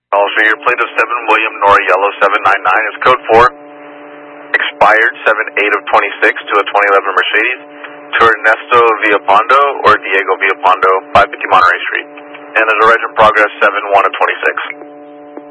Also, your plate of 7 William Nora Yellow 799 is code 4, expired 7/8 of 26 to a 2011 Mercedes to Ernesto Villapando or Diego Villapando, 550 Monterey Street. And there's a reg in progress 7/1 of 26.